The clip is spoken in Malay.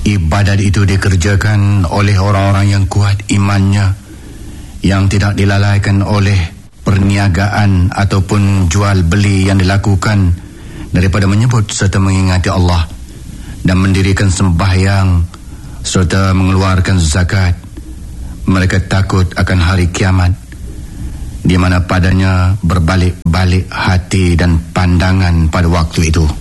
Ibadat itu dikerjakan oleh orang-orang yang kuat imannya, yang tidak dilalaikan oleh perniagaan ataupun jual beli yang dilakukan daripada menyebut serta mengingati Allah dan mendirikan sembahyang serta mengeluarkan zakat. Mereka takut akan hari kiamat, di mana padanya berbalik-balik hati dan pandangan pada waktu itu.